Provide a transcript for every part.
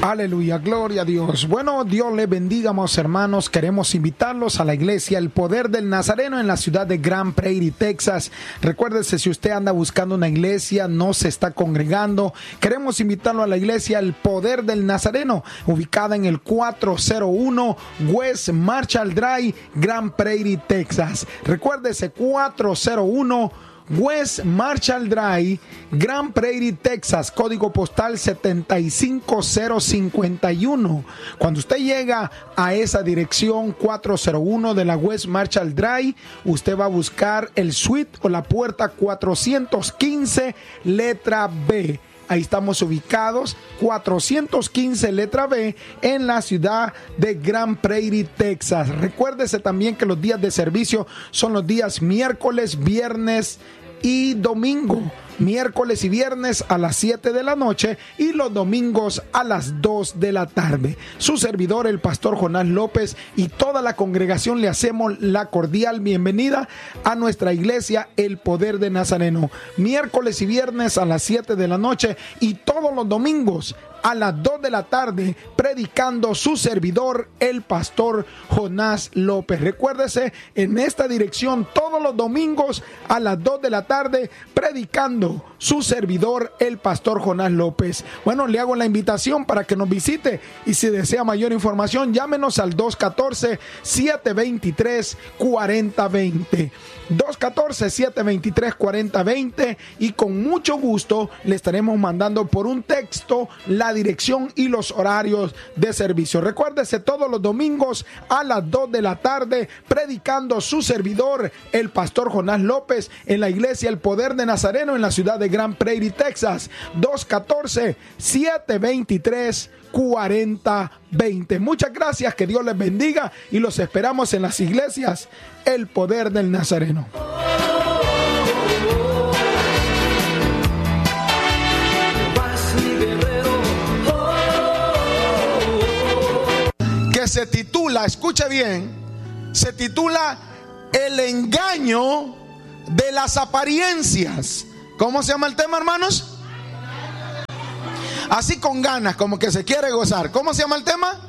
Aleluya, gloria a Dios. Bueno, Dios les bendiga, amados hermanos. Queremos invitarlos a la iglesia El Poder del Nazareno en la ciudad de Grand Prairie, Texas. Recuérdese, si usted anda buscando una iglesia, no se está congregando, queremos invitarlo a la iglesia El Poder del Nazareno, ubicada en el 401 West Marshall Drive, Grand Prairie, Texas. Recuérdese, 401 West Marshall Drive, Grand Prairie, Texas, código postal 75051. Cuando usted llega a esa dirección 401 de la West Marshall Drive, usted va a buscar el suite o la puerta 415, letra B. Ahí estamos ubicados, 415 letra B, en la ciudad de Grand Prairie, Texas. Recuérdese también que los días de servicio son los días miércoles, viernes y domingo. Miércoles y viernes a las 7 de la noche y los domingos a las 2 de la tarde. Su servidor, el pastor Jonás López, y toda la congregación le hacemos la cordial bienvenida a nuestra iglesia El Poder de Nazareno. Miércoles y viernes a las 7 de la noche y todos los domingos a las 2 de la tarde, predicando su servidor, el pastor Jonás López. Recuérdese, en esta dirección todos los domingos a las 2 de la tarde, predicando su servidor, el pastor Jonás López. Bueno, le hago la invitación para que nos visite, y si desea mayor información, llámenos al 214-723-4020. 214-723-4020, y con mucho gusto le estaremos mandando por un texto la dirección y los horarios de servicio. Recuérdese, todos los domingos a las 2 de la tarde, predicando su servidor, el pastor Jonás López, en la iglesia El Poder de Nazareno en la ciudad de Grand Prairie, Texas. 214-723-4020. Muchas gracias, que Dios les bendiga, y los esperamos en las iglesias El Poder del Nazareno. Que se titula, escuche bien, se titula El engaño de las apariencias. ¿Cómo se llama el tema, hermanos? Así con ganas, como que se quiere gozar. ¿Cómo se llama el tema?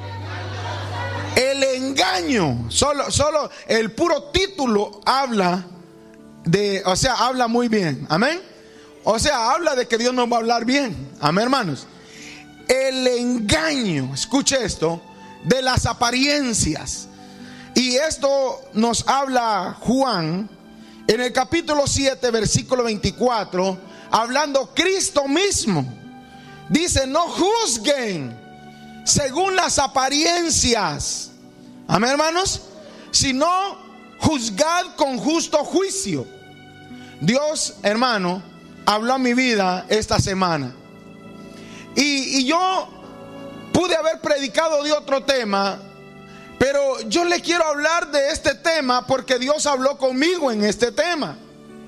El engaño. Solo el puro título habla de, o sea, habla muy bien. Amén. O sea, habla de que Dios nos va a hablar bien. Amén, hermanos. El engaño, escuche esto, de las apariencias. Y esto nos habla Juan en el capítulo 7, versículo 24, hablando Cristo mismo. Dice: no juzguen según las apariencias, amén, hermanos, sino juzgad con justo juicio. Dios, hermano, habló a mi vida esta semana, y yo pude haber predicado de otro tema, pero yo le quiero hablar de este tema porque Dios habló conmigo en este tema.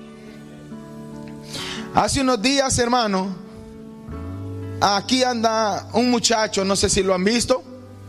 Hace unos días, hermano, aquí anda un muchacho, no sé si lo han visto,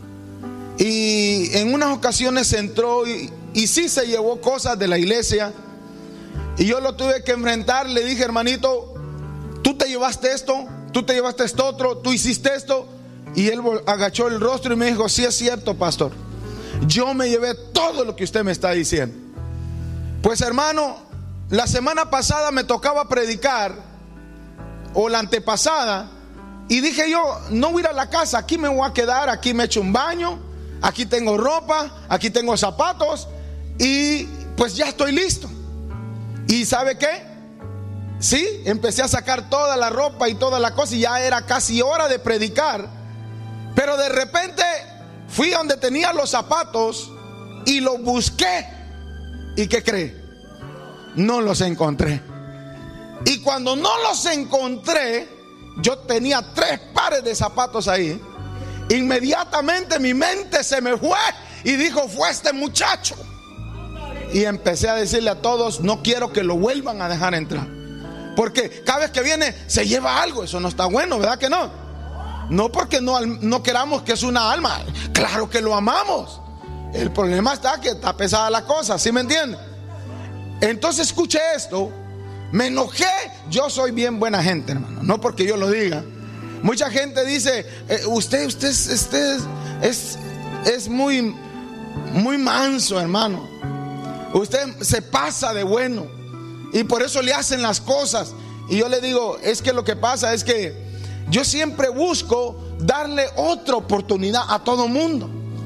y en unas ocasiones entró y sí se llevó cosas de la iglesia, y yo lo tuve que enfrentar. Le dije: hermanito, tú te llevaste esto, tú te llevaste esto otro, tú hiciste esto. Y él agachó el rostro y me dijo: sí, es cierto, pastor, yo me llevé todo lo que usted me está diciendo. Pues, hermano, la semana pasada me tocaba predicar, o la antepasada, y dije yo: no voy a ir a la casa, aquí me voy a quedar, aquí me echo un baño, aquí tengo ropa, aquí tengo zapatos, y pues ya estoy listo. ¿Y sabe qué? Sí, empecé a sacar toda la ropa y toda la cosa, y ya era casi hora de predicar. Pero de repente fui donde tenía los zapatos y los busqué. ¿Y qué cree? No los encontré. Y cuando no los encontré, yo tenía 3 pares de zapatos ahí. Inmediatamente mi mente se me fue y dijo: fue este muchacho. Y empecé a decirle a todos: no quiero que lo vuelvan a dejar entrar, porque cada vez que viene se lleva algo. Eso no está bueno, ¿verdad que no? No porque no queramos que es una alma. Claro que lo amamos. El problema está que está pesada la cosa, ¿sí me entiende? Entonces, escuche esto. Me enojé. Yo soy bien buena gente, hermano, no porque yo lo diga, Mucha gente dice, usted es muy manso, hermano. Usted se pasa de bueno y por eso le hacen las cosas. Y yo le digo, es que lo que pasa es que yo siempre busco darle otra oportunidad a todo mundo.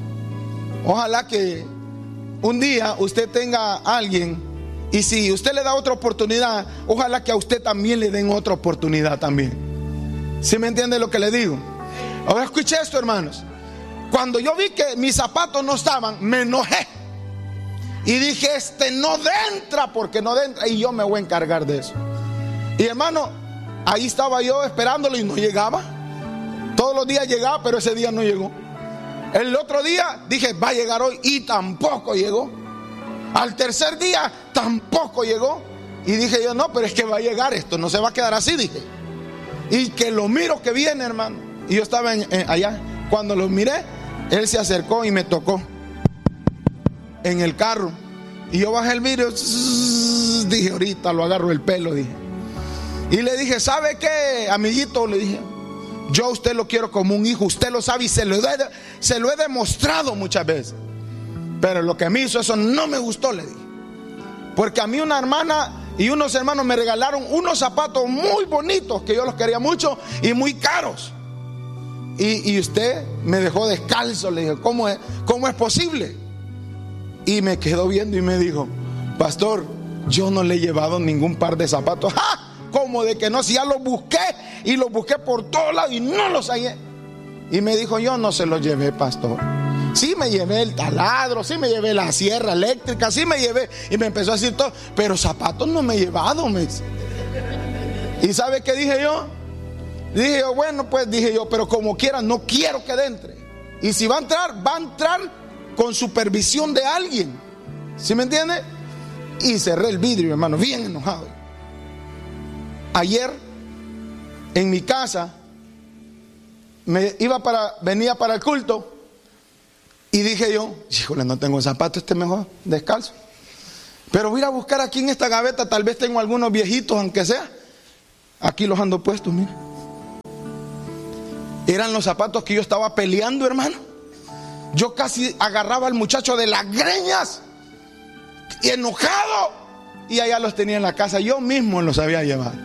Ojalá que un día usted tenga a alguien, y si usted le da otra oportunidad, ojalá que a usted también le den otra oportunidad también. ¿Sí me entiende lo que le digo? Ahora escuche esto, hermanos. Cuando yo vi que mis zapatos no estaban, me enojé y dije, no entra porque no entra, y yo me voy a encargar de eso. Y hermano, ahí estaba yo esperándolo y no llegaba. Todos los días llegaba, pero ese día no llegó. El otro día dije, va a llegar hoy, y tampoco llegó. Al tercer día tampoco llegó. Y dije yo, no, pero es que va a llegar esto, no se va a quedar así, dije. Y que lo miro que viene, hermano. Y yo estaba allá. Cuando lo miré, él se acercó y me tocó en el carro. Y yo bajé el vidrio. Dije, ahorita lo agarro el pelo, dije. Y le dije, ¿sabe qué, amiguito? Le dije, yo a usted lo quiero como un hijo. Usted lo sabe y se lo he demostrado muchas veces. Pero lo que me hizo eso no me gustó, le dije. Porque a mí una hermana y unos hermanos me regalaron unos zapatos muy bonitos, que yo los quería mucho y muy caros. Y usted me dejó descalzo. Le dije, ¿cómo es posible? Y me quedó viendo y me dijo, pastor, yo no le he llevado ningún par de zapatos. ¡Ja! Como de que no, si ya los busqué y los busqué por todos lados y no los hallé. Y me dijo, yo no se los llevé, pastor. Sí me llevé el taladro, sí me llevé la sierra eléctrica, sí me llevé. Y me empezó a decir todo, pero zapatos no me he llevado, me dice. ¿Y sabe qué dije yo? Dije yo, bueno, pues dije yo, pero como quiera, no quiero que entre. Y si va a entrar con supervisión de alguien. ¿Sí me entiende? Y cerré el vidrio, hermano, bien enojado. Ayer, en mi casa, venía para el culto. Y dije yo, híjole, no tengo zapatos, mejor descalzo. Pero voy a ir a buscar aquí en esta gaveta, tal vez tengo algunos viejitos, aunque sea. Aquí los ando puestos, mira. Eran los zapatos que yo estaba peleando, hermano. Yo casi agarraba al muchacho de las greñas, y enojado, y allá los tenía en la casa. Yo mismo los había llevado.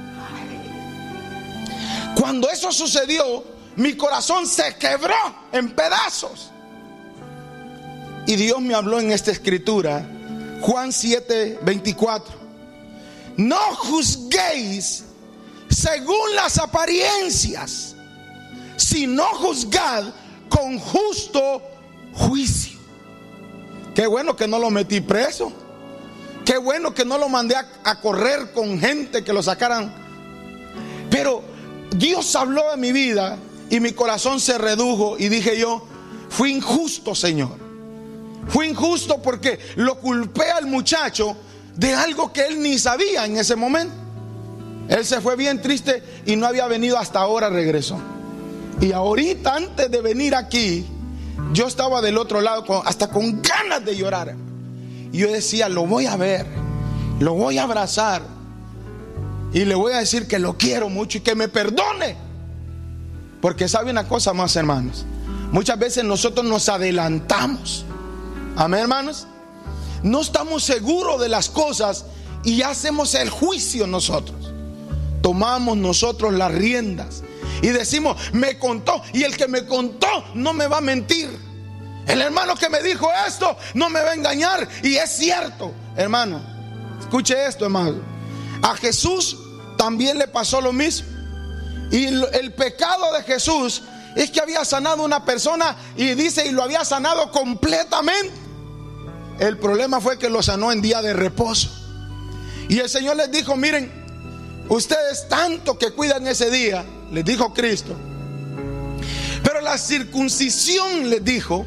Cuando eso sucedió, mi corazón se quebró en pedazos. Y Dios me habló en esta escritura, Juan 7:24. No juzguéis según las apariencias, sino juzgad con justo juicio. Qué bueno que no lo metí preso. Qué bueno que no lo mandé a correr con gente que lo sacaran. Pero Dios habló de mi vida y mi corazón se redujo y dije yo, fui injusto, Señor. Fui injusto porque lo culpé al muchacho de algo que él ni sabía en ese momento. Él se fue bien triste y no había venido, hasta ahora regresó. Y ahorita, antes de venir aquí, yo estaba del otro lado hasta con ganas de llorar. Y yo decía, lo voy a ver, lo voy a abrazar y le voy a decir que lo quiero mucho y que me perdone. Porque sabe una cosa más, hermanos, muchas veces nosotros nos adelantamos. Amén, hermanos. No estamos seguros de las cosas y ya hacemos el juicio nosotros. Tomamos nosotros las riendas y decimos, me contó, y el que me contó no me va a mentir. El hermano que me dijo esto no me va a engañar, y es cierto. Hermano, escuche esto, hermano. A Jesús también le pasó lo mismo. Y el pecado de Jesús es que había sanado a una persona, y dice, y lo había sanado completamente. El problema fue que lo sanó en día de reposo. Y el Señor les dijo, miren, ustedes tanto que cuidan ese día, les dijo Cristo, pero la circuncisión, les dijo,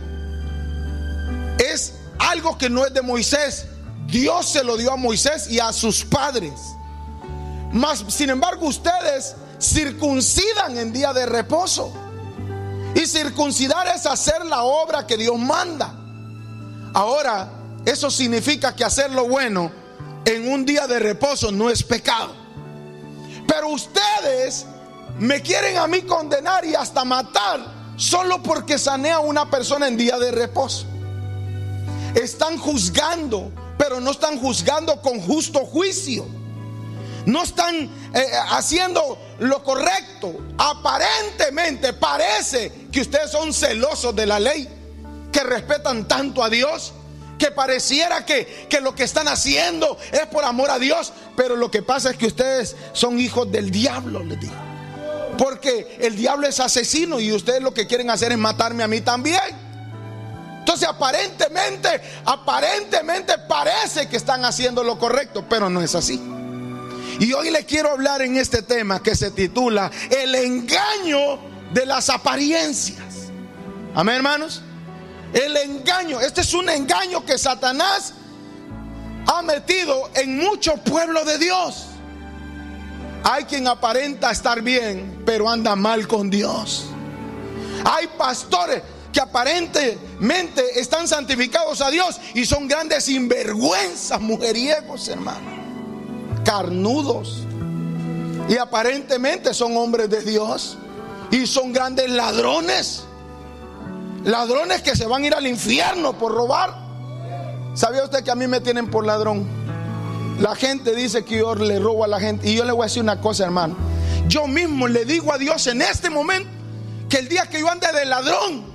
es algo que no es de Moisés. Dios se lo dio a Moisés y a sus padres. Mas, sin embargo, ustedes circuncidan en día de reposo. Y circuncidar es hacer la obra que Dios manda. Ahora, eso significa que hacer lo bueno en un día de reposo no es pecado. Pero ustedes me quieren a mí condenar y hasta matar solo porque sané a una persona en día de reposo. Están juzgando, pero no están juzgando con justo juicio. No están haciendo lo correcto. Aparentemente parece que ustedes son celosos de la ley, que respetan tanto a Dios, que pareciera que lo que están haciendo es por amor a Dios. Pero lo que pasa es que ustedes son hijos del diablo, les digo. Porque el diablo es asesino y ustedes lo que quieren hacer es matarme a mí también. Entonces aparentemente parece que están haciendo lo correcto, pero no es así. Y hoy le quiero hablar en este tema que se titula El engaño de las apariencias. Amén, hermanos. El engaño, este es un engaño que Satanás ha metido en mucho pueblo de Dios. Hay quien aparenta estar bien, pero anda mal con Dios. Hay pastores que aparentemente están santificados a Dios y son grandes sinvergüenzas, mujeriegos, hermano, carnudos, y aparentemente son hombres de Dios y son grandes ladrones. Ladrones que se van a ir al infierno por robar. ¿Sabía usted que a mí me tienen por ladrón? La gente dice que yo le robo a la gente. Y yo le voy a decir una cosa, hermano. Yo mismo le digo a Dios en este momento que el día que yo ande de ladrón,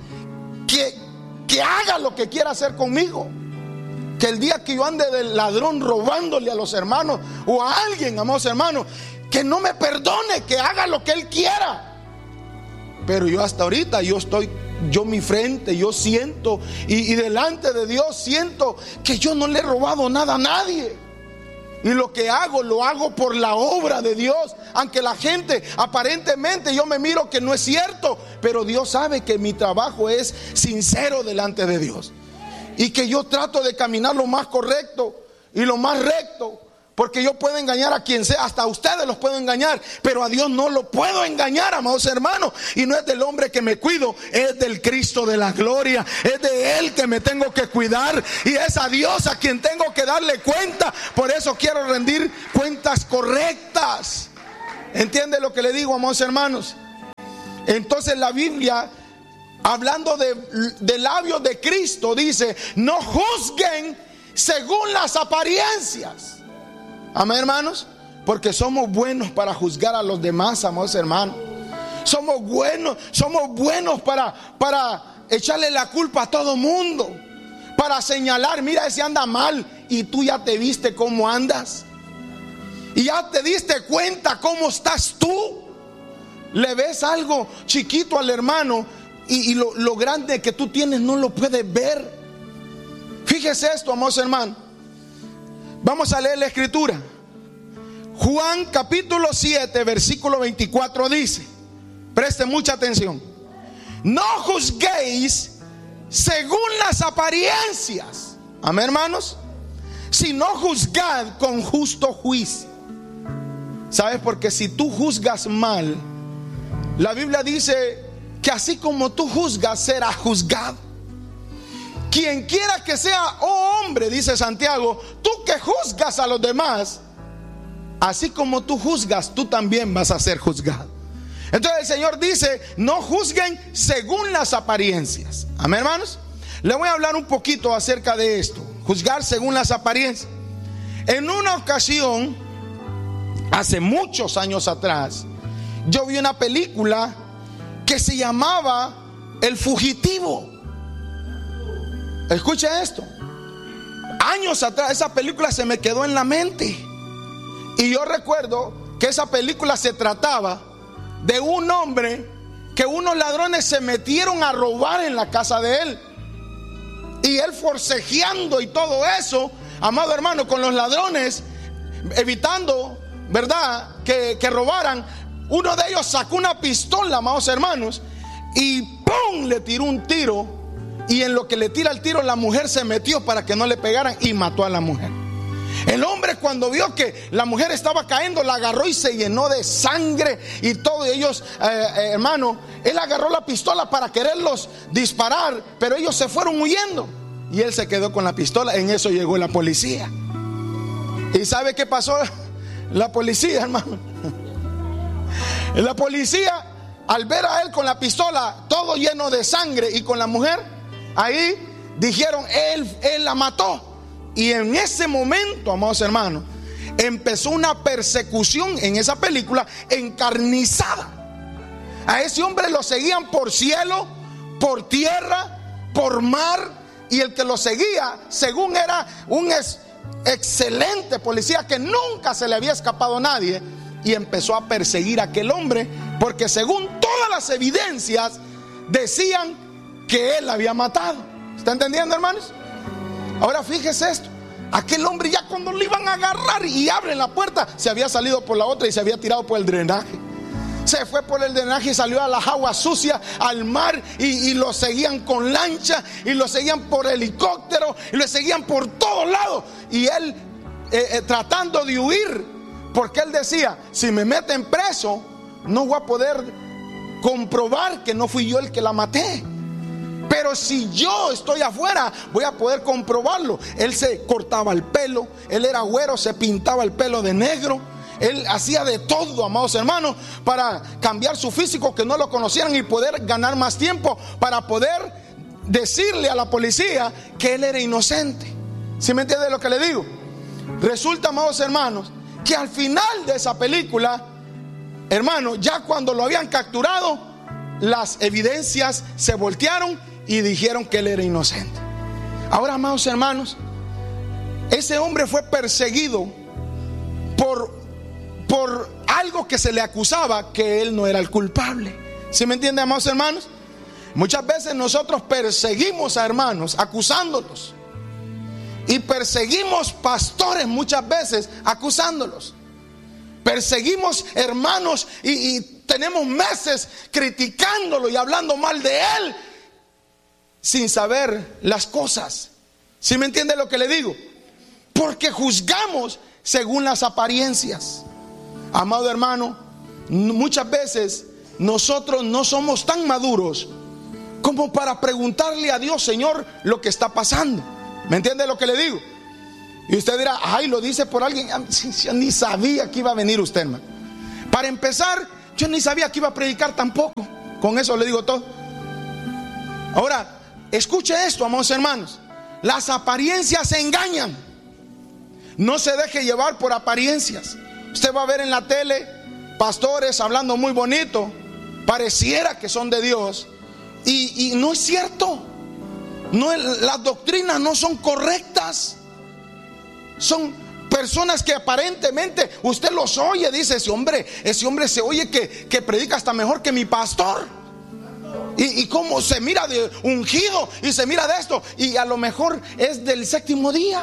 que haga lo que quiera hacer conmigo. Que el día que yo ande de ladrón robándole a los hermanos o a alguien, amados hermanos, que no me perdone, que haga lo que él quiera. Pero yo hasta ahorita, yo mi frente, yo siento y delante de Dios siento que yo no le he robado nada a nadie. Y lo que hago, lo hago por la obra de Dios. Aunque la gente aparentemente yo me miro que no es cierto, pero Dios sabe que mi trabajo es sincero delante de Dios. Y que yo trato de caminar lo más correcto y lo más recto. Porque yo puedo engañar a quien sea, hasta a ustedes los puedo engañar, pero a Dios no lo puedo engañar, amados hermanos. Y no es del hombre que me cuido, es del Cristo de la gloria. Es de Él que me tengo que cuidar y es a Dios a quien tengo que darle cuenta. Por eso quiero rendir cuentas correctas. ¿Entiende lo que le digo, amados hermanos? Entonces la Biblia, hablando de labios de Cristo, dice: no juzguen según las apariencias. Amén, hermanos. Porque somos buenos para juzgar a los demás, amados hermanos. Somos buenos para echarle la culpa a todo mundo, para señalar: mira, ese anda mal, y tú ya te viste cómo andas, y ya te diste cuenta cómo estás tú. Le ves algo chiquito al hermano y lo grande que tú tienes no lo puedes ver. Fíjese esto, amados hermanos. Vamos a leer la escritura. Juan capítulo 7 versículo 24 dice, preste mucha atención: no juzguéis según las apariencias, amén, hermanos, sino juzgad con justo juicio. ¿Sabes? Porque si tú juzgas mal, la Biblia dice que así como tú juzgas, serás juzgado. Quien quiera que sea, oh hombre, dice Santiago, tú que juzgas a los demás, así como tú juzgas, tú también vas a ser juzgado. Entonces el Señor dice: no juzguen según las apariencias. Amén, hermanos. Le voy a hablar un poquito acerca de esto: juzgar según las apariencias. En una ocasión, hace muchos años atrás, yo vi una película que se llamaba El Fugitivo. Escucha esto. Años atrás esa película se me quedó en la mente. Y yo recuerdo que esa película se trataba de un hombre que unos ladrones se metieron a robar en la casa de él. Y él forcejeando y todo eso, amado hermano, con los ladrones, evitando, ¿verdad?, que robaran. Uno de ellos sacó una pistola, amados hermanos, y ¡pum!, le tiró un tiro. Y en lo que le tira el tiro, la mujer se metió para que no le pegaran y mató a la mujer. El hombre, cuando vio que la mujer estaba cayendo, la agarró y se llenó de sangre y todo. Y ellos, hermano, él agarró la pistola para quererlos disparar, pero ellos se fueron huyendo y él se quedó con la pistola. En eso llegó la policía. ¿Y sabe qué pasó la policía, hermano? La policía, al ver a él con la pistola todo lleno de sangre y con la mujer, ahí dijeron, él la mató. Y en ese momento, amados hermanos, empezó una persecución en esa película encarnizada. A ese hombre lo seguían por cielo, por tierra, por mar. Y el que lo seguía, según era un excelente policía que nunca se le había escapado a nadie, y empezó a perseguir a aquel hombre, porque según todas las evidencias decían que él la había matado. ¿Está entendiendo, hermanos? Ahora fíjese esto. Aquel hombre, ya cuando le iban a agarrar y abren la puerta, se había salido por la otra y se había tirado por el drenaje. Se fue por el drenaje y salió a las aguas sucias, al mar, y lo seguían con lancha, y lo seguían por helicóptero, y lo seguían por todos lados. Y él tratando de huir, porque él decía, si me meten preso, no voy a poder comprobar que no fui yo el que la maté. Pero si yo estoy afuera, voy a poder comprobarlo. Él se cortaba el pelo, él era güero, se pintaba el pelo de negro. Él hacía de todo, amados hermanos, para cambiar su físico, que no lo conocieran, y poder ganar más tiempo para poder decirle a la policía que él era inocente. ¿Sí me entiende lo que le digo? Resulta, amados hermanos, que al final de esa película, hermano, ya cuando lo habían capturado, las evidencias se voltearon y dijeron que él era inocente. Ahora, amados hermanos, ese hombre fue perseguido por algo que se le acusaba, que él no era el culpable. ¿Sí me entienden, amados hermanos? Muchas veces nosotros perseguimos a hermanos acusándolos, y perseguimos pastores muchas veces acusándolos. Perseguimos hermanos y tenemos meses criticándolo y hablando mal de él sin saber las cosas. ¿Sí me entiende lo que le digo? Porque juzgamos según las apariencias. Amado hermano, muchas veces nosotros no somos tan maduros como para preguntarle a Dios, Señor, lo que está pasando. ¿Me entiende lo que le digo? Y usted dirá, ay, lo dice por alguien. Yo ni sabía que iba a venir usted, hermano. Para empezar, yo ni sabía que iba a predicar tampoco. Con eso le digo todo. Ahora, escuche esto, amados hermanos. Las apariencias se engañan. No se deje llevar por apariencias. Usted va a ver en la tele pastores hablando muy bonito, pareciera que son de Dios, y no es cierto. No, las doctrinas no son correctas. Son personas que aparentemente usted los oye, dice, ese hombre se oye que predica hasta mejor que mi pastor. Y cómo se mira de ungido y se mira de esto, y a lo mejor es del séptimo día.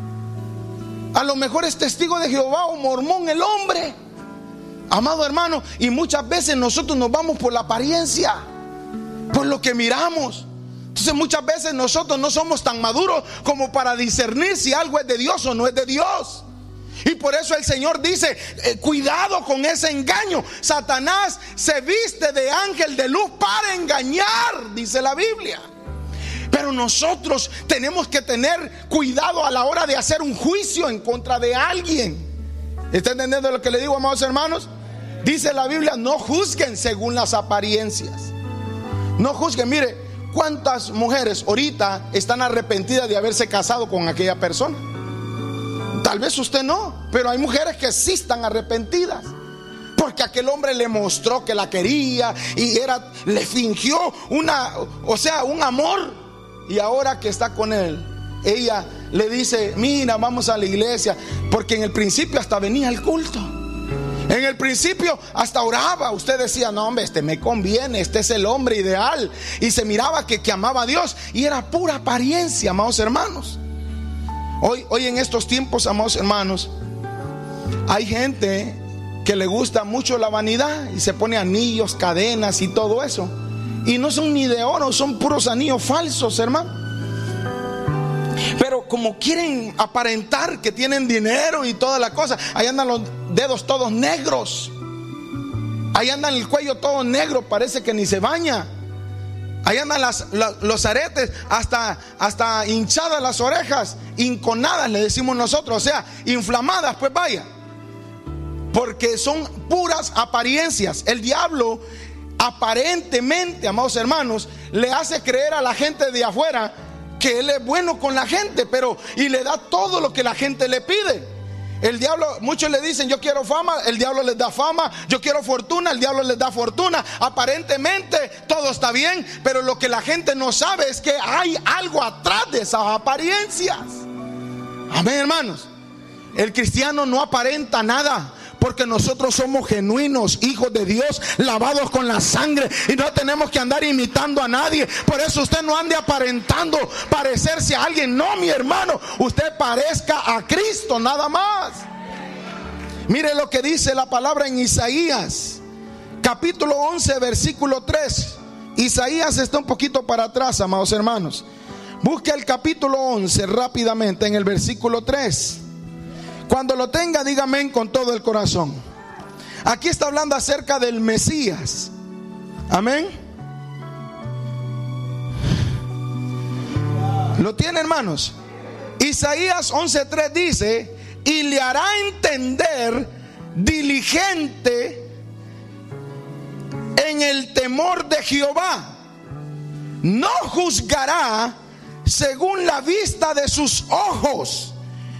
A lo mejor es testigo de Jehová o mormón el hombre. Amado hermano, y muchas veces nosotros nos vamos por la apariencia, por lo que miramos. Entonces muchas veces nosotros no somos tan maduros como para discernir si algo es de Dios o no es de Dios. Y por eso el Señor dice, cuidado con ese engaño. Satanás se viste de ángel de luz para engañar, dice la Biblia. Pero nosotros tenemos que tener cuidado a la hora de hacer un juicio en contra de alguien. ¿Está entendiendo lo que le digo, amados hermanos? Dice la Biblia, no juzguen según las apariencias. No juzguen. Mire, ¿cuántas mujeres ahorita están arrepentidas de haberse casado con aquella persona? Tal vez usted no, pero hay mujeres que sí están arrepentidas, porque aquel hombre le mostró que la quería y le fingió un amor. Y ahora que está con él, ella le dice, mira, vamos a la iglesia, porque en el principio hasta venía al culto. En el principio hasta oraba. Usted decía, no hombre, este me conviene, este es el hombre ideal. Y se miraba que amaba a Dios, y era pura apariencia, amados hermanos. Hoy en estos tiempos, amados hermanos, hay gente que le gusta mucho la vanidad y se pone anillos, cadenas y todo eso, y no son ni de oro, son puros anillos falsos, hermano. Pero como quieren aparentar que tienen dinero y toda la cosa, ahí andan los dedos todos negros, ahí andan el cuello todo negro, parece que ni se baña. Ahí andan los aretes hasta hinchadas las orejas, inconadas le decimos nosotros, o sea, inflamadas, pues vaya. porque son puras apariencias. El diablo aparentemente, amados hermanos, le hace creer a la gente de afuera que él es bueno con la gente, y le da todo lo que la gente le pide. El diablo, muchos le dicen yo quiero fama, el diablo les da fama. Yo quiero fortuna, el diablo les da fortuna. Aparentemente todo está bien, pero lo que la gente no sabe es que hay algo atrás de esas apariencias. Amén, hermanos. El cristiano no aparenta nada, porque nosotros somos genuinos hijos de Dios, lavados con la sangre, y no tenemos que andar imitando a nadie. Por eso usted no ande aparentando parecerse a alguien. No, mi hermano, usted parezca a Cristo, nada más. Mire lo que dice la palabra en Isaías capítulo 11 versículo 3. Isaías está un poquito para atrás, amados hermanos. Busque el capítulo 11 rápidamente en el versículo 3. Cuando lo tenga, dígame con todo el corazón. Aquí está hablando acerca del Mesías. Amén. ¿Lo tiene, hermanos? Isaías 11:3 dice: y le hará entender diligente en el temor de Jehová. No juzgará según la vista de sus ojos,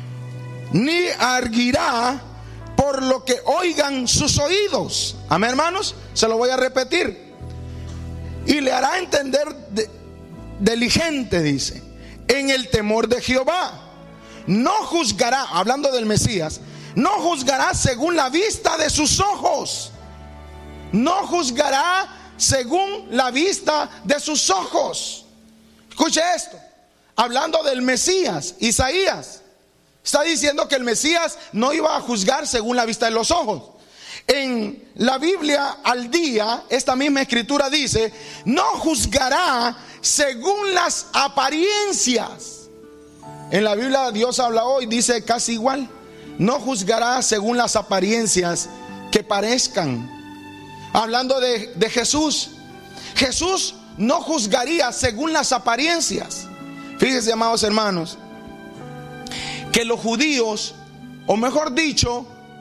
ni arguirá por lo que oigan sus oídos. Amén, hermanos. Se lo voy a repetir. Y le hará entender diligente, dice, en el temor de Jehová. No juzgará, hablando del Mesías, no juzgará según la vista de sus ojos. No juzgará según la vista de sus ojos. Escuche esto. Hablando del Mesías, Isaías está diciendo que el Mesías no iba a juzgar según la vista de los ojos. En la Biblia al día, esta misma escritura dice: no juzgará según las apariencias. En la Biblia Dios habla hoy, dice casi igual: no juzgará según las apariencias que parezcan. Hablando de Jesús, Jesús no juzgaría según las apariencias. Fíjense, amados hermanos, que los judíos, o mejor dicho,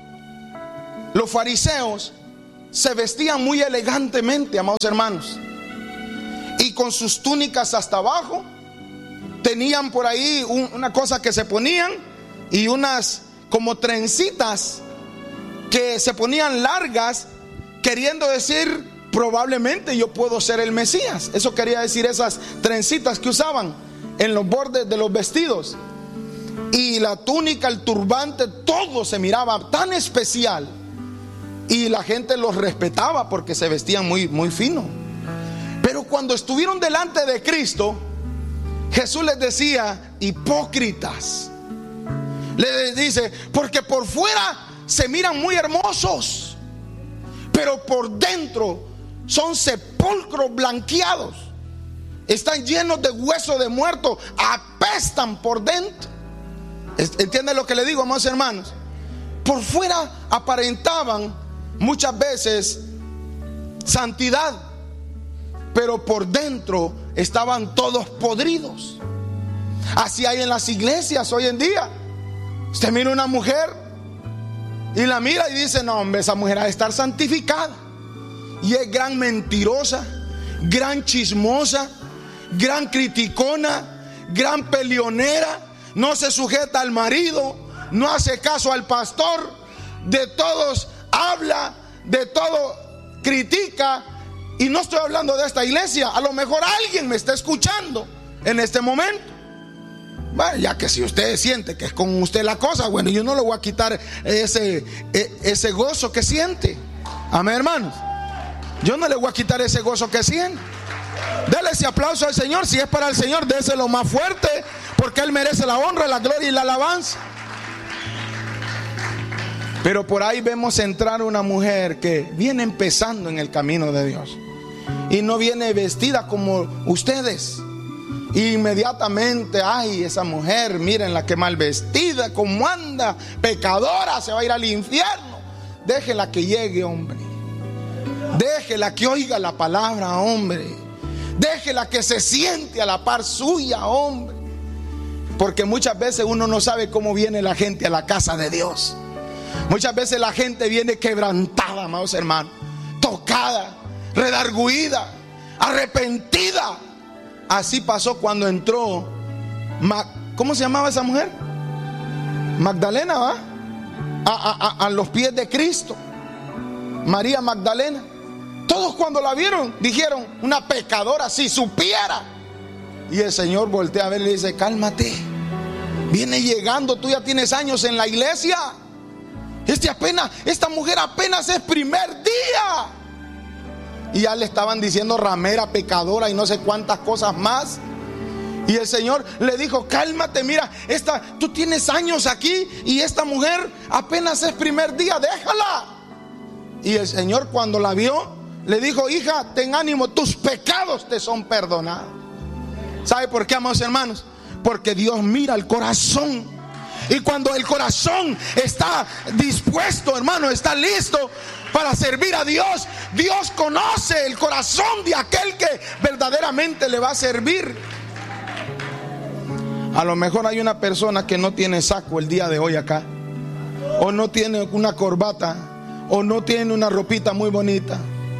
los fariseos, se vestían muy elegantemente, amados hermanos, y con sus túnicas hasta abajo. Tenían por ahí una cosa que se ponían, y unas como trencitas que se ponían largas, queriendo decir: probablemente yo puedo ser el Mesías. Eso quería decir esas trencitas que usaban en los bordes de los vestidos. Y la túnica, el turbante, todo se miraba tan especial, y la gente los respetaba porque se vestían muy, muy fino. Pero cuando estuvieron delante de Cristo, Jesús les decía: hipócritas. Les dice: porque por fuera se miran muy hermosos, pero por dentro son sepulcros blanqueados, están llenos de hueso de muerto, apestan por dentro. ¿Entiende lo que le digo, amados hermanos? Por fuera aparentaban muchas veces santidad, pero por dentro estaban todos podridos. Así hay en las iglesias hoy en día. Usted mira una mujer y la mira y dice: no, hombre, esa mujer ha de estar santificada. Y es gran mentirosa, gran chismosa, gran criticona, gran peleonera. No se sujeta al marido, no hace caso al pastor, de todos habla, de todo critica. Y no estoy hablando de esta iglesia. A lo mejor alguien me está escuchando en este momento. Bueno, ya que si usted siente que es con usted la cosa, bueno, yo no le voy a quitar ese gozo que siente. Amén, hermanos. Yo no le voy a quitar ese gozo que siente. Dele ese aplauso al Señor. Si es para el Señor, déselo más fuerte, porque Él merece la honra, la gloria y la alabanza. Pero por ahí vemos entrar una mujer que viene empezando en el camino de Dios, y no viene vestida como ustedes. Y inmediatamente: ay, esa mujer, mírenla que mal vestida, cómo anda, pecadora, se va a ir al infierno. Déjela que llegue, hombre. Déjela que oiga la palabra, hombre. Déjela que se siente a la par suya, hombre. Porque muchas veces uno no sabe cómo viene la gente a la casa de Dios. Muchas veces la gente viene quebrantada, amados hermanos, tocada, redarguida, arrepentida. Así pasó cuando entró, ¿cómo se llamaba esa mujer? Magdalena, ¿va? A los pies de Cristo, María Magdalena. Todos cuando la vieron dijeron, una pecadora, si supiera. Y el Señor voltea a ver y le dice, cálmate, viene llegando, tú ya tienes años en la iglesia. Esta mujer apenas es primer día. Y ya le estaban diciendo ramera, pecadora y no sé cuántas cosas más. Y el Señor le dijo, cálmate, mira, tú tienes años aquí y esta mujer apenas es primer día, déjala. Y el Señor cuando la vio, le dijo, hija, ten ánimo, tus pecados te son perdonados. ¿Sabe por qué, amados hermanos? Porque Dios mira el corazón. Y cuando el corazón está dispuesto, hermano, está listo para servir a Dios, Dios conoce el corazón de aquel que verdaderamente le va a servir. A lo mejor hay una persona que no tiene saco el día de hoy acá, o no tiene una corbata, o no tiene una ropita muy bonita,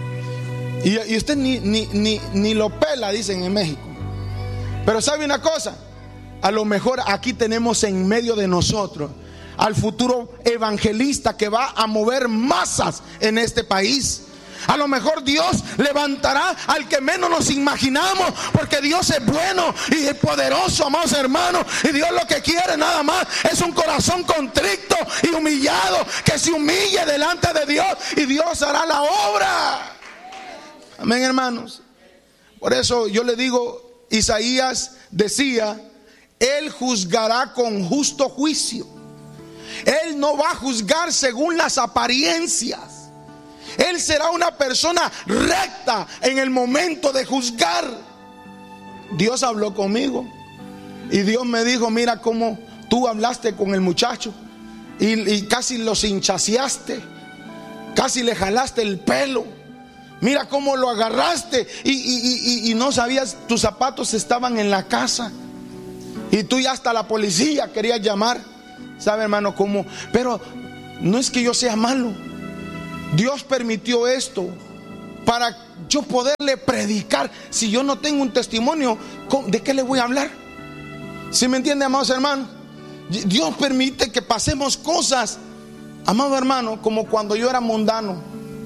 y usted ni lo pela, dicen en México. Pero sabe una cosa, a lo mejor aquí tenemos en medio de nosotros al futuro evangelista que va a mover masas en este país. A lo mejor Dios levantará al que menos nos imaginamos, porque Dios es bueno y es poderoso, amados hermanos. Y Dios lo que quiere nada más es un corazón contrito y humillado, que se humille delante de Dios, y Dios hará la obra. Amén, hermanos. Por eso yo le digo, Isaías decía, Él juzgará con justo juicio. Él no va a juzgar según las apariencias. Él será una persona recta en el momento de juzgar. Dios habló conmigo y Dios me dijo, mira cómo tú hablaste con el muchacho y casi lo hinchaseaste, casi le jalaste el pelo. Mira cómo lo agarraste y no sabías, tus zapatos estaban en la casa y tú ya hasta la policía querías llamar. ¿Sabe, hermano, cómo? Pero no es que yo sea malo. Dios permitió esto para yo poderle predicar. Si yo no tengo un testimonio, ¿de qué le voy a hablar? ¿Sí me entiende, amados hermanos? Dios permite que pasemos cosas, amado hermano, como cuando yo era mundano.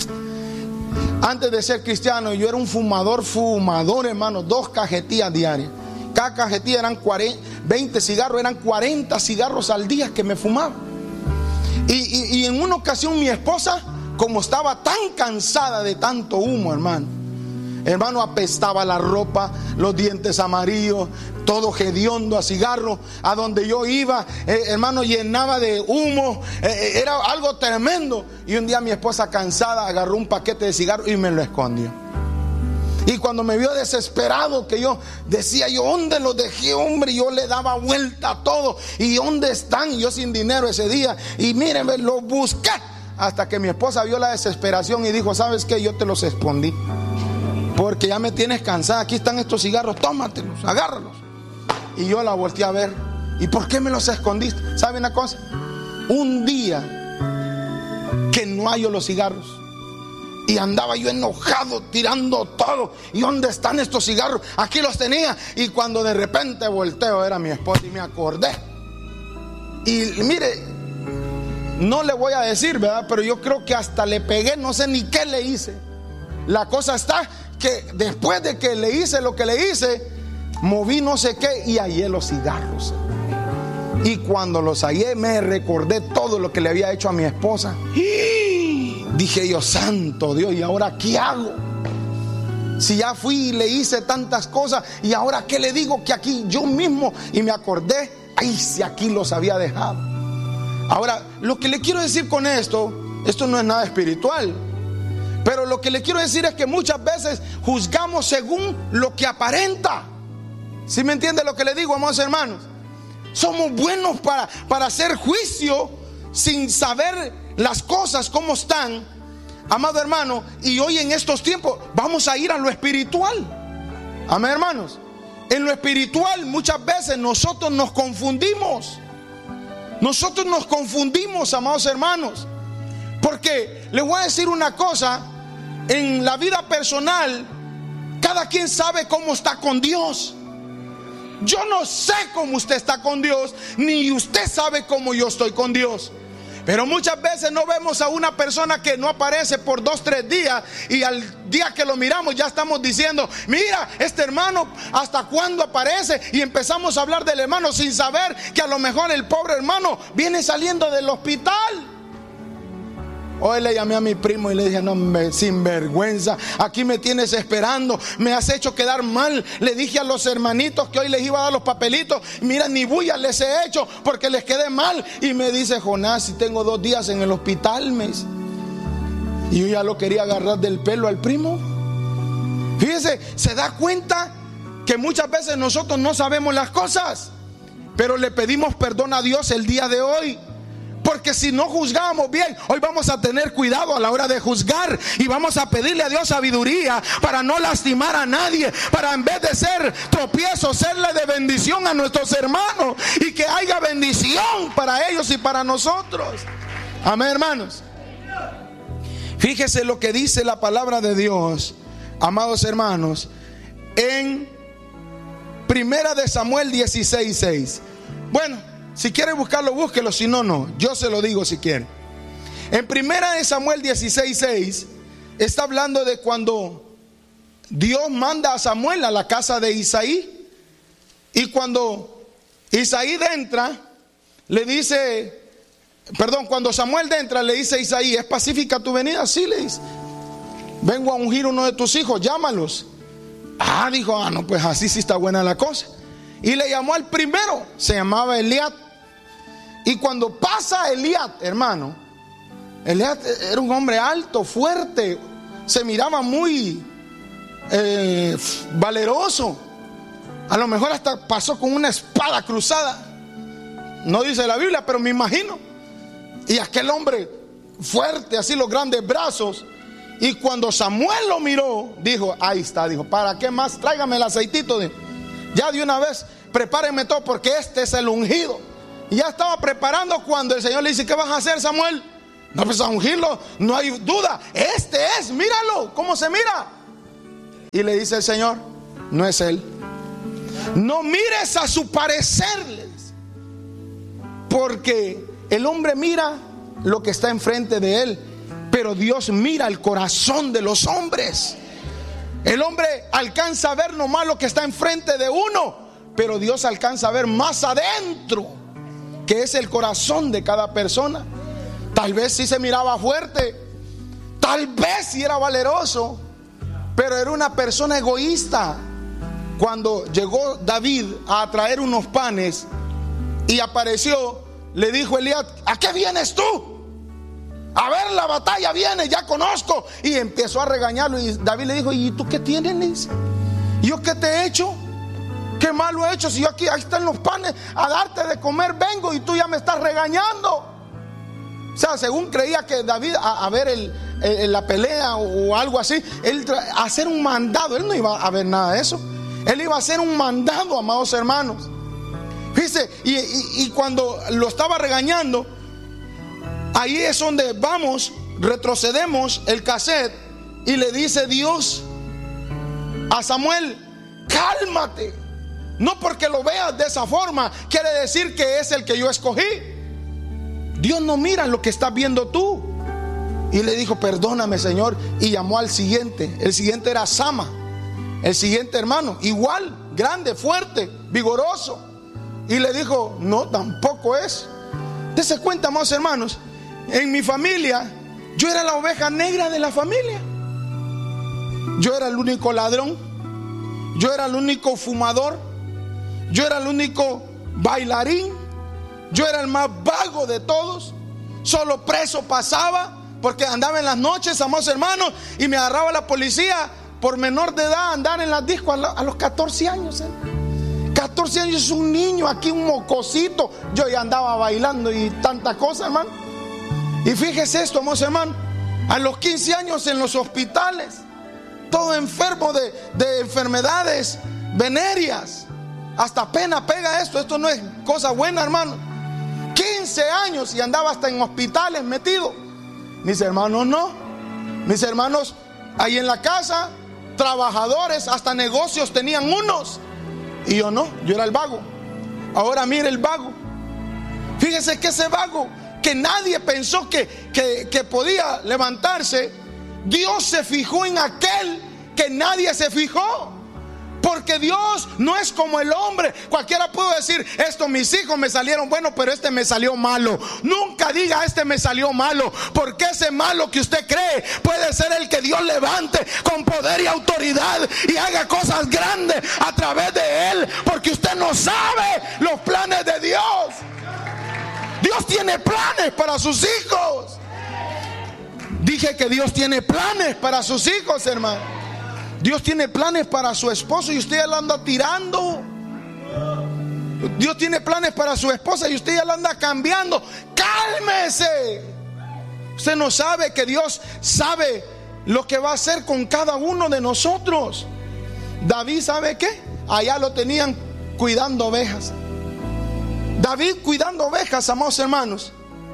Antes de ser cristiano, yo era un fumador, hermano, 2 cajetillas diarias. Cada cajetilla eran 20 cigarros, eran 40 cigarros al día que me fumaba. Y en una ocasión mi esposa, como estaba tan cansada de tanto humo, hermano, apestaba la ropa, los dientes amarillos, todo hediondo a cigarro. A donde yo iba, hermano, llenaba de humo, era algo tremendo. Y un día mi esposa, cansada, agarró un paquete de cigarros y me lo escondió. Y cuando me vio desesperado, que yo decía, yo ¿dónde los dejé, hombre? Yo le daba vuelta a todo, y ¿dónde están? Y yo sin dinero ese día, y mírenme, los busqué. Hasta que mi esposa vio la desesperación y dijo, ¿sabes qué? Yo te los escondí porque ya me tienes cansada. Aquí están estos cigarros, tómatelos, agárralos. Y yo la volteé a ver. ¿Y por qué me los escondiste? ¿Sabe una cosa? Un día que no hallo los cigarros y andaba yo enojado, tirando todo. ¿Y dónde están estos cigarros? Aquí los tenía. Y cuando de repente volteo, era mi esposa, y me acordé. Y mire, no le voy a decir, ¿verdad? Pero yo creo que hasta le pegué, no sé ni qué le hice. La cosa está que después de que le hice lo que le hice, moví no sé qué y hallé los cigarros. Y cuando los hallé, me recordé todo lo que le había hecho a mi esposa. Y dije yo, santo Dios, ¿y ahora qué hago? Si ya fui y le hice tantas cosas, ¿y ahora qué le digo? Que aquí yo mismo, y me acordé, ay, si aquí los había dejado. Ahora, lo que le quiero decir con esto no es nada espiritual, pero lo que le quiero decir es que muchas veces juzgamos según lo que aparenta. ¿Sí me entiende lo que le digo, amados hermanos? Somos buenos para hacer juicio sin saber las cosas cómo están, amado hermano. Y hoy en estos tiempos vamos a ir a lo espiritual. Amén, hermanos. En lo espiritual muchas veces nosotros nos confundimos. Nosotros nos confundimos, amados hermanos, porque les voy a decir una cosa: en la vida personal, cada quien sabe cómo está con Dios. Yo no sé cómo usted está con Dios, ni usted sabe cómo yo estoy con Dios. Pero muchas veces no vemos a una persona que no aparece por 2, 3 días, y al día que lo miramos ya estamos diciendo: mira, este hermano, ¿hasta cuándo aparece? Y empezamos a hablar del hermano sin saber que a lo mejor el pobre hermano viene saliendo del hospital. Hoy le llamé a mi primo y le dije: no, sinvergüenza, aquí me tienes esperando, me has hecho quedar mal. Le dije a los hermanitos que hoy les iba a dar los papelitos, mira, ni bulla les he hecho porque les quedé mal. Y me dice: Jonás, si tengo 2 días en el hospital, me dice. Y yo ya lo quería agarrar del pelo al primo. Fíjese, se da cuenta que muchas veces nosotros no sabemos las cosas, pero le pedimos perdón a Dios el día de hoy. Porque si no juzgábamos bien, hoy vamos a tener cuidado a la hora de juzgar, y vamos a pedirle a Dios sabiduría para no lastimar a nadie, para en vez de ser tropiezo, serle de bendición a nuestros hermanos, y que haya bendición para ellos y para nosotros. Amén, hermanos. Fíjese lo que dice la palabra de Dios, amados hermanos, en 1 de Samuel 16:6. Bueno, si quiere buscarlo, búsquelo. Si no, no. Yo se lo digo si quiere. En 1 de Samuel 16:6 está hablando de cuando Dios manda a Samuel a la casa de Isaí. Y cuando Isaí entra, le dice, cuando Samuel entra, le dice a Isaí: ¿es pacífica tu venida? Sí, le dice. Vengo a ungir uno de tus hijos, llámalos. Dijo, no, pues así sí está buena la cosa. Y le llamó al primero, se llamaba Eliab. Y cuando pasa Eliab, hermano, Eliab era un hombre alto, fuerte, se miraba muy valeroso. A lo mejor hasta pasó con una espada cruzada. No dice la Biblia, pero me imagino. Y aquel hombre fuerte, así los grandes brazos. Y cuando Samuel lo miró, dijo: ahí está, dijo, ¿para qué más? Tráigame el aceitito. Ya de una vez, prepárenme todo, porque este es el ungido. Y ya estaba preparando cuando el Señor le dice: ¿qué vas a hacer, Samuel? No, pues a ungirlo, no hay duda. Este es, míralo, cómo se mira. Y le dice el Señor: no es él. No mires a su parecer, porque el hombre mira lo que está enfrente de él, pero Dios mira el corazón de los hombres. El hombre alcanza a ver nomás lo que está enfrente de uno, pero Dios alcanza a ver más adentro, que es el corazón de cada persona. Tal vez sí se miraba fuerte, tal vez sí era valeroso, pero era una persona egoísta. Cuando llegó David a traer unos panes y apareció, le dijo Eliab: ¿a qué vienes tú? A ver, la batalla viene, ya conozco. Y empezó a regañarlo. Y David le dijo: ¿y tú qué tienes? ¿Yo qué te he hecho? ¿Qué malo he hecho? Si yo aquí, ahí están los panes, a darte de comer vengo, y tú ya me estás regañando. O sea, según creía que David, a ver la pelea o algo así, él a hacer un mandado. Él no iba a ver nada de eso. Él iba a hacer un mandado, amados hermanos. Fíjese, y cuando lo estaba regañando, ahí es donde vamos, retrocedemos el cassette, y le dice Dios a Samuel: cálmate. No porque lo veas de esa forma quiere decir que es el que yo escogí. Dios no mira lo que estás viendo tú. Y le dijo: perdóname, Señor. Y llamó al siguiente. El siguiente era Sama. El siguiente hermano, igual, grande, fuerte, vigoroso. Y le dijo: no, tampoco es. Dese cuenta, amados hermanos, en mi familia, yo era la oveja negra de la familia. Yo era el único ladrón. Yo era el único fumador. Yo era el único bailarín. Yo era el más vago de todos. Solo preso pasaba, porque andaba en las noches, amados hermanos, y me agarraba la policía por menor de edad, andar en las discos a los 14 años. 14 años es un niño, aquí un mocosito. Yo ya andaba bailando y tanta cosa, hermano. Y fíjese esto, amados hermanos, a los 15 años en los hospitales, todo enfermo de enfermedades venéreas. Hasta pena pega esto. Esto no es cosa buena, hermano. 15 15 años y andaba hasta en hospitales metido. Mis hermanos no. Mis hermanos ahí en la casa, trabajadores, hasta negocios tenían unos. Y yo no, yo era el vago. Ahora mire el vago. Fíjese que ese vago, que nadie pensó que podía levantarse, Dios se fijó en aquel que nadie se fijó. Porque Dios no es como el hombre. Cualquiera puede decir, esto mis hijos me salieron buenos, pero este me salió malo. Nunca diga, este me salió malo, porque ese malo que usted cree puede ser el que Dios levante con poder y autoridad y haga cosas grandes a través de él, porque usted no sabe los planes de Dios. Dios tiene planes para sus hijos. Dije que Dios tiene planes para sus hijos, hermano. Dios tiene planes para su esposo y usted ya la anda tirando. Dios tiene planes para su esposa y usted ya la anda cambiando. Cálmese. Usted no sabe que Dios sabe lo que va a hacer con cada uno de nosotros. David, ¿sabe qué? Allá lo tenían cuidando ovejas. David cuidando ovejas, amados hermanos.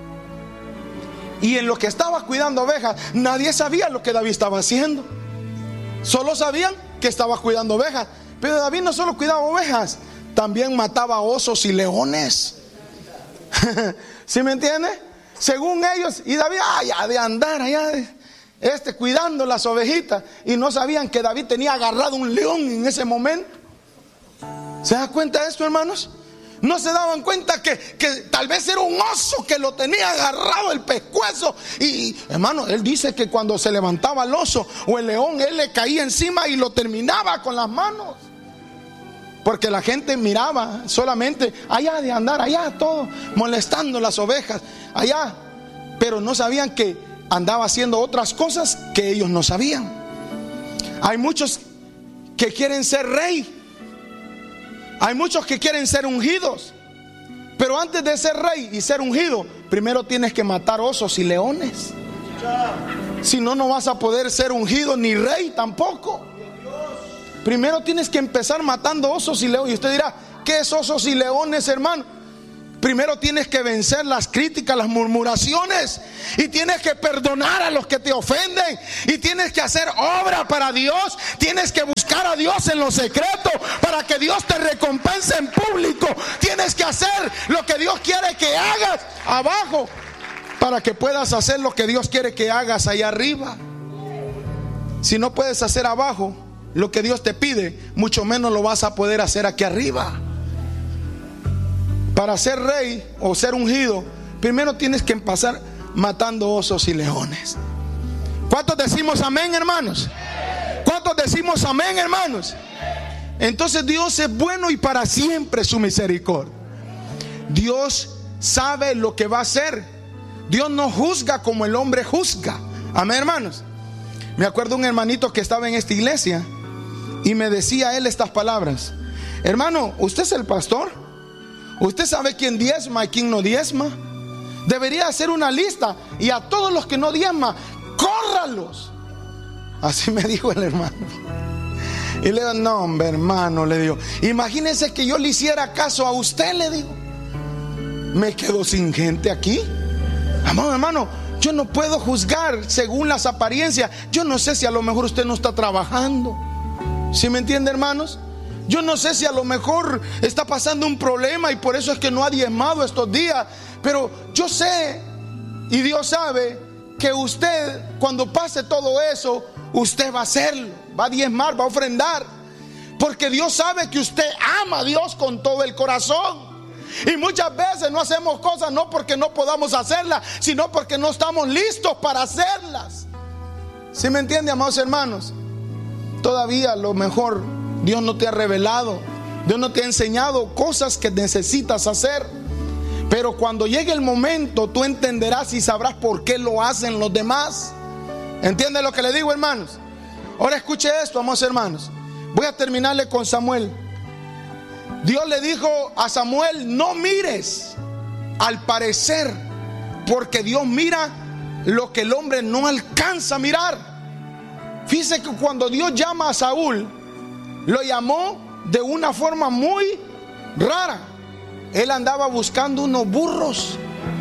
Y en lo que estaba cuidando ovejas, nadie sabía lo que David estaba haciendo. Solo sabían que estaba cuidando ovejas. Pero David no solo cuidaba ovejas, también mataba osos y leones. ¿Sí me entiende? Según ellos, y David allá de andar allá cuidando las ovejitas, y no sabían que David tenía agarrado un león en ese momento. ¿Se da cuenta de esto, hermanos? No se daban cuenta que tal vez era un oso que lo tenía agarrado el pescuezo. Y hermano, él dice que cuando se levantaba el oso o el león, él le caía encima y lo terminaba con las manos. Porque la gente miraba solamente allá de andar, allá todo, molestando las ovejas, allá. Pero no sabían que andaba haciendo otras cosas que ellos no sabían. Hay muchos que quieren ser rey. Hay muchos que quieren ser ungidos. Pero antes de ser rey y ser ungido, primero tienes que matar osos y leones. Si no, no vas a poder ser ungido ni rey tampoco. Primero tienes que empezar matando osos y leones. Y usted dirá, ¿qué es osos y leones, hermano? Primero tienes que vencer las críticas, las murmuraciones, y tienes que perdonar a los que te ofenden, y tienes que hacer obra para Dios. Tienes que buscar a Dios en lo secreto para que Dios te recompense en público. Tienes que hacer lo que Dios quiere que hagas abajo para que puedas hacer lo que Dios quiere que hagas allá arriba. Si no puedes hacer abajo lo que Dios te pide, mucho menos lo vas a poder hacer aquí arriba. Para ser rey o ser ungido, primero tienes que empezar matando osos y leones. ¿Cuántos decimos amén, hermanos? ¿Cuántos decimos amén, hermanos? Entonces Dios es bueno y para siempre su misericordia. Dios sabe lo que va a hacer. Dios no juzga como el hombre juzga. Amén, hermanos. Me acuerdo un hermanito que estaba en esta iglesia y me decía él estas palabras: hermano, ¿usted es el pastor? ¿Usted sabe quién diezma y quién no diezma? Debería hacer una lista y a todos los que no diezman, córralos. Así me dijo el hermano. Y le digo, no hombre, hermano, le digo, imagínese que yo le hiciera caso a usted, le digo. Me quedo sin gente aquí. Amado hermano, yo no puedo juzgar según las apariencias. Yo no sé si a lo mejor usted no está trabajando. ¿Sí me entiende, hermanos? Yo no sé si a lo mejor está pasando un problema y por eso es que no ha diezmado estos días. Pero yo sé, y Dios sabe, que usted, cuando pase todo eso, usted va a hacerlo, va a diezmar, va a ofrendar. Porque Dios sabe que usted ama a Dios con todo el corazón. Y muchas veces no hacemos cosas no porque no podamos hacerlas, sino porque no estamos listos para hacerlas. ¿Sí me entiende, amados hermanos? Todavía a lo mejor Dios no te ha revelado, Dios no te ha enseñado cosas que necesitas hacer. Pero cuando llegue el momento, tú entenderás y sabrás por qué lo hacen los demás. ¿Entiende lo que le digo, hermanos? Ahora escuche esto, amados hermanos. Voy a terminarle con Samuel. Dios le dijo a Samuel: no mires al parecer, porque Dios mira lo que el hombre no alcanza a mirar. Fíjese que cuando Dios llama a Saúl, lo llamó de una forma muy rara. Él andaba buscando unos burros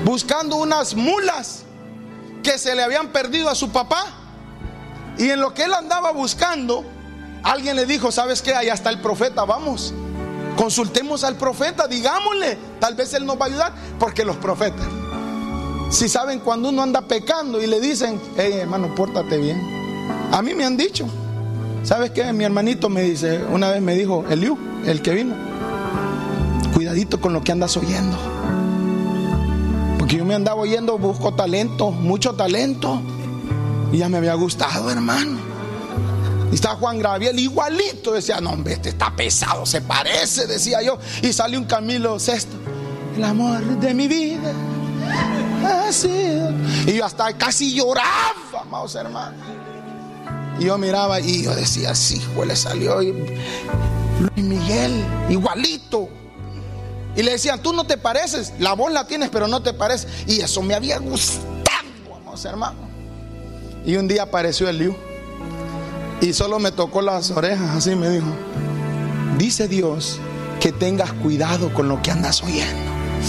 buscando unas mulas que se le habían perdido a su papá. Y en lo que él andaba buscando, alguien le dijo: ¿sabes qué? Allá está el profeta, vamos, consultemos al profeta, digámosle, tal vez él nos va a ayudar. Porque los profetas, si saben cuando uno anda pecando y le dicen: hey hermano, pórtate bien. A mí me han dicho, ¿sabes qué? Mi hermanito me dice, una vez me dijo, Eliú, el que vino, cuidadito con lo que andas oyendo. Porque yo me andaba oyendo, busco talento, mucho talento, y ya me había gustado, hermano. Y estaba Juan Gabriel igualito. Decía: no hombre, este está pesado, se parece, decía yo. Y salió un Camilo Sesto: el amor de mi vida ha sido. Y yo hasta casi lloraba, amados hermanos. Y yo miraba y yo decía: sí, pues le salió Luis Miguel, igualito. Y le decían: tú no te pareces, la voz la tienes pero no te pareces. Y eso me había gustado, amados hermanos. Y un día apareció Eliú y solo me tocó las orejas, así me dijo: dice Dios que tengas cuidado con lo que andas oyendo.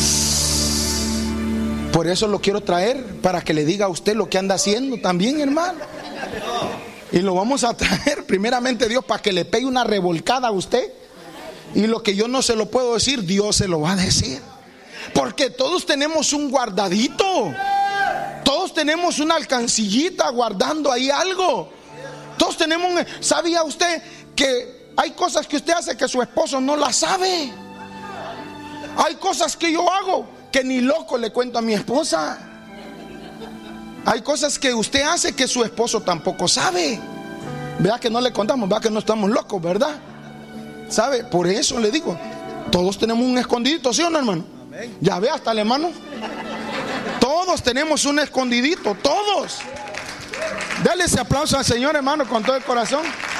Por eso lo quiero traer, para que le diga a usted lo que anda haciendo también, hermano. Y lo vamos a traer primeramente Dios, para que le pegue una revolcada a usted. Y lo que yo no se lo puedo decir, Dios se lo va a decir. Porque todos tenemos un guardadito, todos tenemos una alcancillita guardando ahí algo. Todos tenemos ¿sabía usted que hay cosas que usted hace que su esposo no las sabe? Hay cosas que yo hago que ni loco le cuento a mi esposa. Hay cosas que usted hace que su esposo tampoco sabe. ¿Verdad que no le contamos? ¿Verdad que no estamos locos? ¿Verdad? ¿Sabe? Por eso le digo, todos tenemos un escondidito, ¿sí o no, hermano? Amén. Ya ve, hasta el hermano. Todos tenemos un escondidito, todos. Dale ese aplauso al Señor, hermano, con todo el corazón.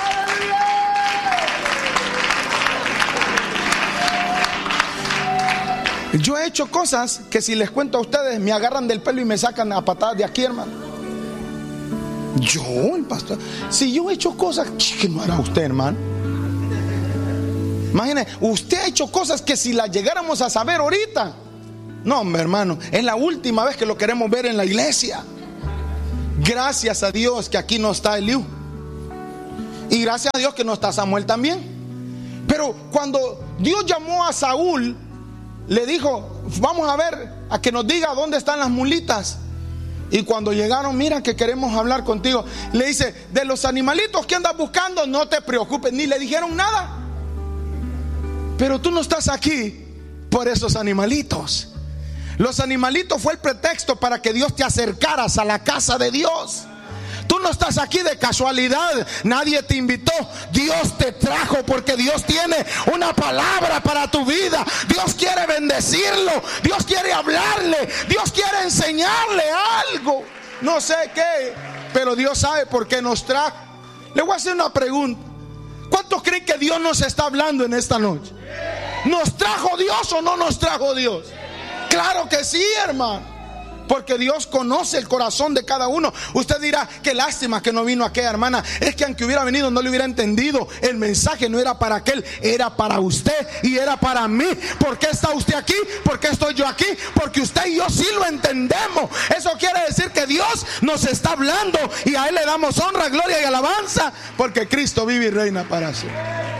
Yo he hecho cosas que, si les cuento a ustedes, me agarran del pelo y me sacan a patadas de aquí, hermano. Yo, el pastor, si yo he hecho cosas que no hará usted, hermano. Imagínese, usted ha hecho cosas que si las llegáramos a saber ahorita, no, hombre, hermano, es la última vez que lo queremos ver en la iglesia. Gracias a Dios que aquí no está Eliú, y gracias a Dios que no está Samuel también. Pero cuando Dios llamó a Saúl, le dijo: vamos a ver, a que nos diga dónde están las mulitas. Y cuando llegaron: mira que queremos hablar contigo. Le dice: de los animalitos que andas buscando, no te preocupes. Ni le dijeron nada. Pero tú no estás aquí por esos animalitos. Los animalitos fue el pretexto para que Dios te acercaras a la casa de Dios. Tú no estás aquí de casualidad, nadie te invitó. Dios te trajo porque Dios tiene una palabra para tu vida. Dios quiere bendecirlo, Dios quiere hablarle, Dios quiere enseñarle algo. No sé qué, pero Dios sabe por qué nos trajo. Le voy a hacer una pregunta: ¿cuántos creen que Dios nos está hablando en esta noche? ¿Nos trajo Dios o no nos trajo Dios? Claro que sí, hermano. Porque Dios conoce el corazón de cada uno. Usted dirá: qué lástima que no vino aquella hermana. Es que aunque hubiera venido no le hubiera entendido. El mensaje no era para aquel, era para usted y era para mí. ¿Por qué está usted aquí? ¿Por qué estoy yo aquí? Porque usted y yo sí lo entendemos. Eso quiere decir que Dios nos está hablando y a Él le damos honra, gloria y alabanza, porque Cristo vive y reina para siempre.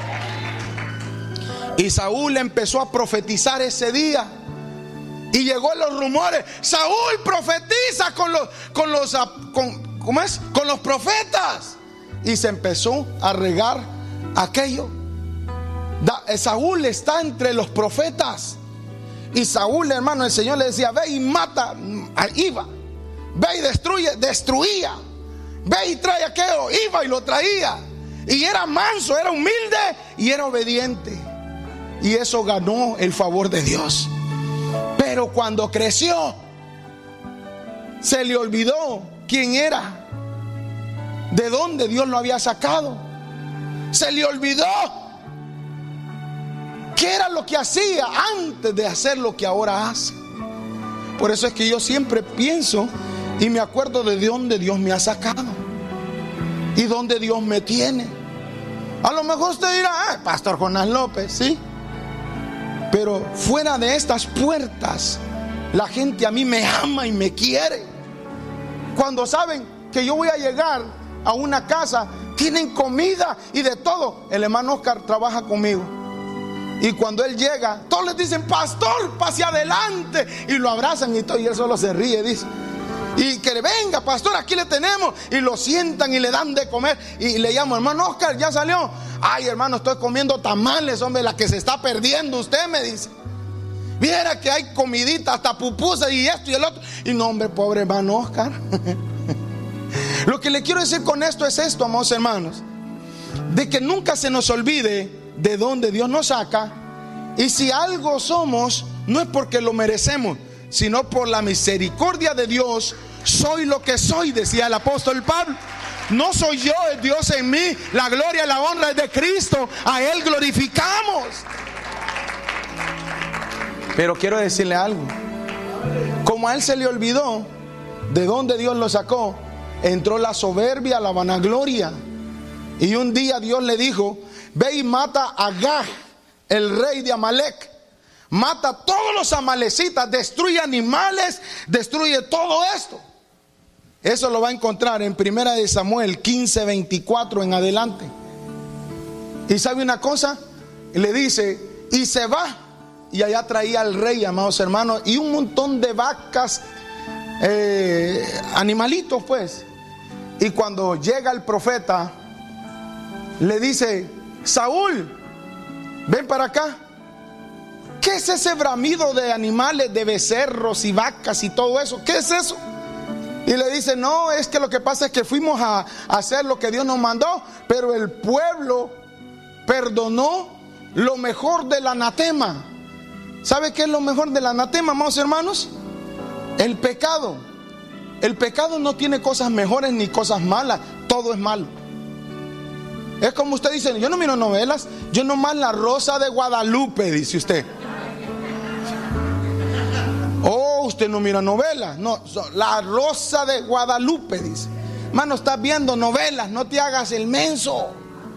Y Saúl empezó a profetizar ese día. Y llegó los rumores: Saúl profetiza con los profetas. Y se empezó a regar aquello. Saúl está entre los profetas. Y Saúl, hermano, el Señor le decía: ve y mata a Iba, ve y destruía, ve y trae aquello. Iba y lo traía. Y era manso, era humilde y era obediente. Y eso ganó el favor de Dios. Pero cuando creció, se le olvidó quién era, de dónde Dios lo había sacado. Se le olvidó qué era lo que hacía antes de hacer lo que ahora hace. Por eso es que yo siempre pienso y me acuerdo de dónde Dios me ha sacado y dónde Dios me tiene. A lo mejor usted dirá: Pastor Jonás López, sí. Pero fuera de estas puertas La gente a mí me ama y me quiere. Cuando saben que yo voy a llegar a una casa, tienen comida y de todo. El hermano Oscar trabaja conmigo. Y cuando él llega, todos les dicen: pastor, pase adelante. Y lo abrazan y todo. Y él solo se ríe, dice. Y que venga, pastor, aquí le tenemos. Y lo sientan y le dan de comer. Y le llamo: hermano Oscar, ya salió. Ay, hermano, estoy comiendo tamales, hombre, la que se está perdiendo usted, me dice. Viera que hay comidita, hasta pupusas y esto y el otro. Y no, hombre, pobre hermano Oscar. Lo que le quiero decir con esto es esto, amados hermanos: de que nunca se nos olvide de dónde Dios nos saca. Y si algo somos, no es porque lo merecemos, sino por la misericordia de Dios. Soy lo que soy, decía el apóstol Pablo. No soy yo, es Dios en mí. La gloria y la honra es de Cristo. A Él glorificamos. Pero quiero decirle algo: como a él se le olvidó de dónde Dios lo sacó, entró la soberbia, la vanagloria. Y un día Dios le dijo: ve y mata a Agag, el rey de Amalek. Mata a todos los amalecitas, destruye animales, destruye todo esto. Eso lo va a encontrar en 1 Samuel 15:24 en adelante. Y sabe una cosa, le dice: y se va. Y allá traía al rey, amados hermanos, y un montón de vacas, animalitos pues. Y cuando llega el profeta, le dice: Saúl, ven para acá. ¿Qué es ese bramido de animales, de becerros y vacas y todo eso? ¿Qué es eso? Y le dice: no, es que lo que pasa es que fuimos a hacer lo que Dios nos mandó, pero el pueblo perdonó lo mejor del anatema. ¿Sabe qué es lo mejor del anatema, amados hermanos? El pecado. El pecado no tiene cosas mejores ni cosas malas. Todo es malo. Es como usted dice: yo no miro novelas, yo nomás La Rosa de Guadalupe, dice usted. Oh, usted no mira novelas. No, La Rosa de Guadalupe, dice. Mano, estás viendo novelas, no te hagas el menso.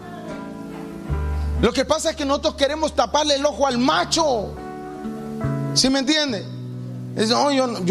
Lo que pasa es que nosotros queremos taparle el ojo al macho. ¿Sí me entiende? No,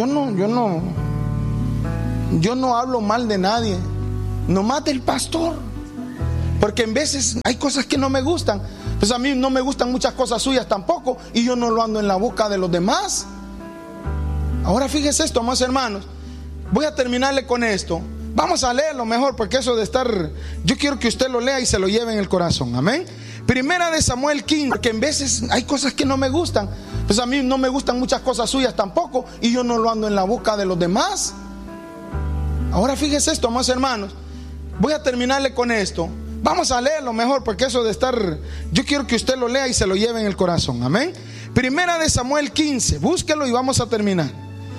yo no hablo mal de nadie, nomás del pastor. Porque en veces hay cosas que no me gustan. Pues a mí no me gustan muchas cosas suyas tampoco, y yo no lo ando en la boca de los demás. Ahora fíjese esto, amados hermanos. Voy a terminarle con esto. Vamos a leerlo mejor, porque eso de estar, yo quiero que usted lo lea y se lo lleve en el corazón. Amén. 1 Samuel 15. Porque en veces hay cosas que no me gustan. Pues a mí no me gustan muchas cosas suyas tampoco, y yo no lo ando en la boca de los demás. Ahora fíjese esto, amados hermanos. Voy a terminarle con esto. Vamos a leerlo mejor, porque eso de estar, yo quiero que usted lo lea y se lo lleve en el corazón. Amén. 1 Samuel 15. Búsquelo y vamos a terminar.